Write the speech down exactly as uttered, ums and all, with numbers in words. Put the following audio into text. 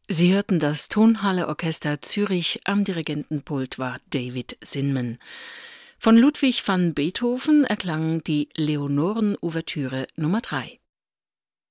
Sie hörten das Tonhalle Orchester Zürich, am Dirigentenpult war David Zinman. Von Ludwig van Beethoven erklang die Leonoren-Ouvertüre Nummer drei.